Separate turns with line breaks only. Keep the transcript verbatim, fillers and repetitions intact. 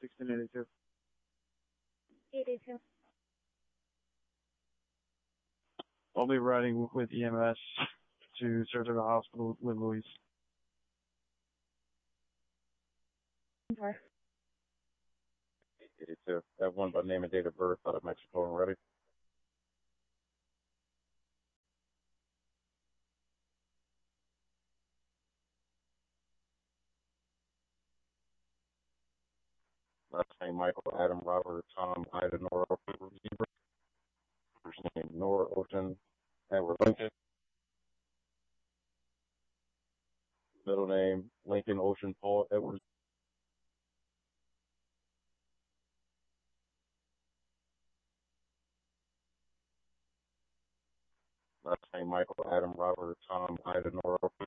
sixteen eighty-two.
eighty-two.
I'll be riding with E M S to Surgical Hospital with Louise.
Four.
eighty-two. Have one by name and date of birth out of Mexico and ready. Last name Michael, Adam, Robert, Tom, Ida, Nora, Zebra. First name Nora, Ocean, Edward, Lincoln. Middle name Lincoln, Ocean, Paul, Edward. Last name Michael, Adam, Robert, Tom, Ida, Nora,